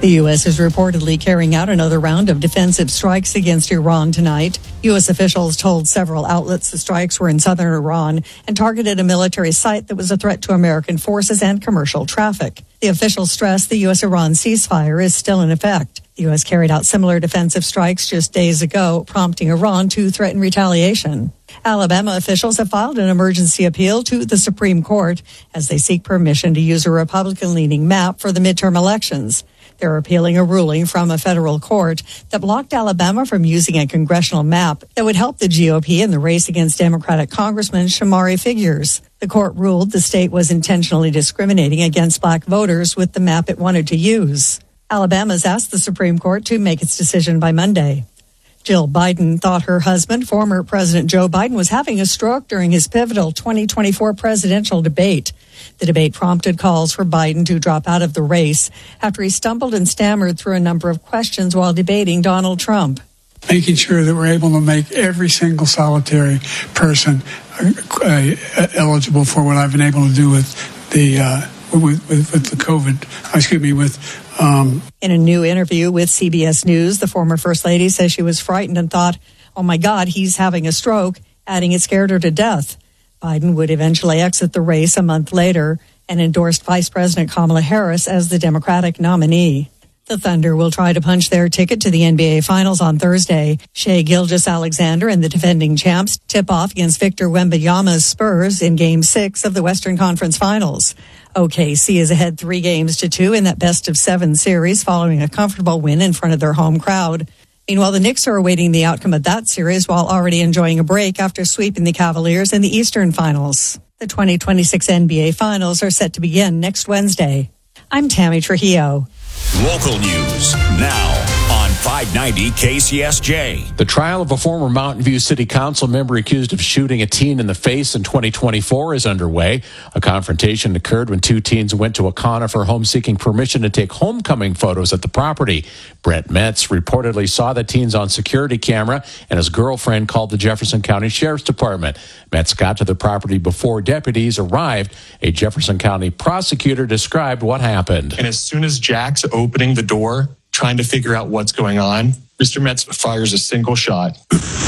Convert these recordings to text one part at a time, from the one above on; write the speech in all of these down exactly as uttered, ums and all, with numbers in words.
The U S is reportedly carrying out another round of defensive strikes against Iran tonight. U S officials told several outlets the strikes were in southern Iran and targeted a military site that was a threat to American forces and commercial traffic. The officials stressed the U S-Iran ceasefire is still in effect. The U S carried out similar defensive strikes just days ago, prompting Iran to threaten retaliation. Alabama officials have filed an emergency appeal to the Supreme Court as they seek permission to use a Republican-leaning map for the midterm elections. They're appealing a ruling from a federal court that blocked Alabama from using a congressional map that would help the G O P in the race against Democratic Congressman Shamari Figures. The court ruled the state was intentionally discriminating against black voters with the map it wanted to use. Alabama's asked the Supreme Court to make its decision by Monday. Jill Biden thought her husband, former President Joe Biden, was having a stroke during his pivotal twenty twenty-four presidential debate. The debate prompted calls for Biden to drop out of the race after he stumbled and stammered through a number of questions while debating Donald Trump. Making sure that we're able to make every single solitary person uh, uh, eligible for what I've been able to do with the uh, with, with, with the COVID, excuse me, with Um, In a new interview with C B S News, the former First Lady says she was frightened and thought, oh my God, he's having a stroke, adding it scared her to death. Biden would eventually exit the race a month later and endorsed Vice President Kamala Harris as the Democratic nominee. The Thunder will try to punch their ticket to the N B A Finals on Thursday. Shai Gilgeous-Alexander and the defending champs tip off against Victor Wembanyama's Spurs in Game six of the Western Conference Finals. O K C is ahead three games to two in that best-of-seven series following a comfortable win in front of their home crowd. Meanwhile, the Knicks are awaiting the outcome of that series while already enjoying a break after sweeping the Cavaliers in the Eastern Finals. The twenty twenty-six N B A Finals are set to begin next Wednesday. I'm Tammy Trujillo. Local news now on five ninety K C S J. The trial of a former Mountain View City Council member accused of shooting a teen in the face in twenty twenty-four is underway. A confrontation occurred when two teens went to a conifer home seeking permission to take homecoming photos at the property. Brent Metz reportedly saw the teens on security camera, and his girlfriend called the Jefferson County Sheriff's Department. Metz got to the property before deputies arrived. A Jefferson County prosecutor described what happened. And as soon as Jack's opening the door, trying to figure out what's going on, Mister Metz fires a single shot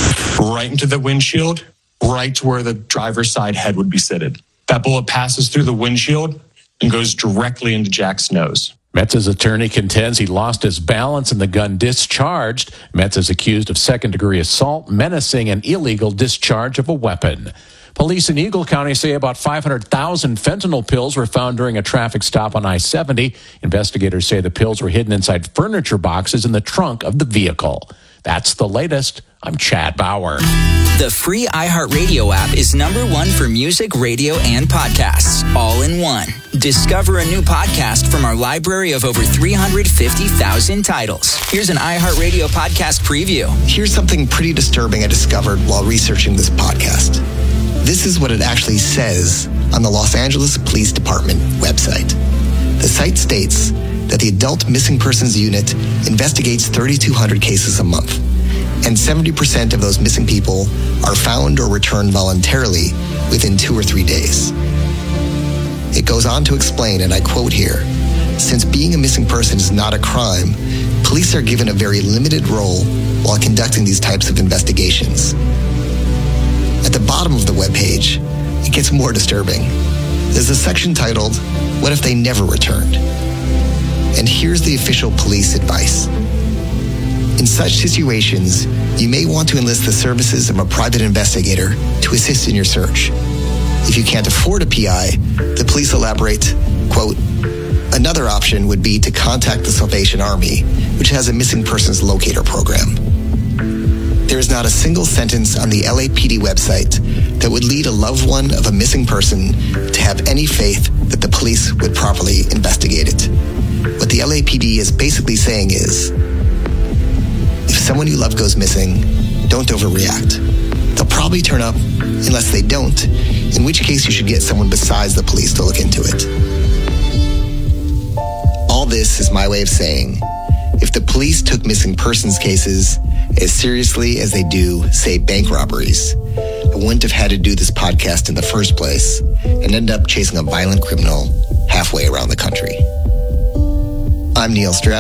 right into the windshield, right to where the driver's side head would be sitted. That bullet passes through the windshield and goes directly into Jack's nose. Metz's attorney contends he lost his balance and the gun discharged. Metz is accused of second-degree assault, menacing, and illegal discharge of a weapon. Police in Eagle County say about five hundred thousand fentanyl pills were found during a traffic stop on I seventy. Investigators say the pills were hidden inside furniture boxes in the trunk of the vehicle. That's the latest. I'm Chad Bauer. The free iHeartRadio app is number one for music, radio, and podcasts, all in one. Discover a new podcast from our library of over three hundred fifty thousand titles. Here's an iHeartRadio podcast preview. Here's something pretty disturbing I discovered while researching this podcast. This is what it actually says on the Los Angeles Police Department website. The site states that the Adult Missing Persons Unit investigates thirty-two hundred cases a month, and seventy percent of those missing people are found or returned voluntarily within two or three days. It goes on to explain, and I quote here, since being a missing person is not a crime, police are given a very limited role while conducting these types of investigations. At the bottom of the webpage, it gets more disturbing. There's a section titled, What If They Never Returned? And here's the official police advice. In such situations, you may want to enlist the services of a private investigator to assist in your search. If you can't afford a P I, the police elaborate, quote, another option would be to contact the Salvation Army, which has a missing persons locator program. There is not a single sentence on the L A P D website that would lead a loved one of a missing person to have any faith that the police would properly investigate it. What the L A P D is basically saying is, if someone you love goes missing, don't overreact. They'll probably turn up unless they don't, in which case you should get someone besides the police to look into it. All this is my way of saying, if the police took missing persons cases as seriously as they do, say, bank robberies, I wouldn't have had to do this podcast in the first place and end up chasing a violent criminal halfway around the country. I'm Neil Stroud.